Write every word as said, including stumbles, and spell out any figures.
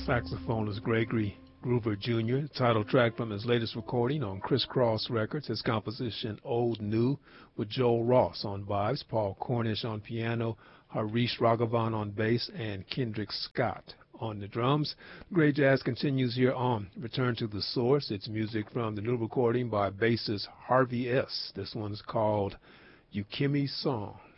Saxophonist Gregory Groover Junior, title track from his latest recording on Criss Cross Records, his composition Old New, with Joel Ross on vibes, Paul Cornish on piano, Harish Raghavan on bass, and Kendrick Scott on the drums. Great jazz continues here on Return to the Source. It's music from the new recording by bassist Harvey S. This one's called Yukimi's Song.